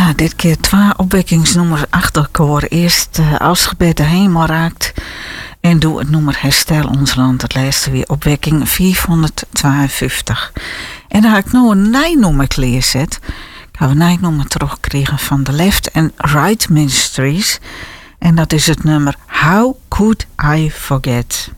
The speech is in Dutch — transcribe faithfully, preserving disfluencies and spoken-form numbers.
Ja, dit keer twee opwekkingsnummers achter elkaar. Eerst uh, Als gebed de hemel raakt. En doe het nummer Herstel ons land. Dat laatste weer opwekking vierhonderdtweeënvijftig. En dan ga ik nu een nijnummer kleerzet. Ik heb een nijnummer teruggekregen van The Left and Right Ministries. En dat is het nummer How Could I Forget.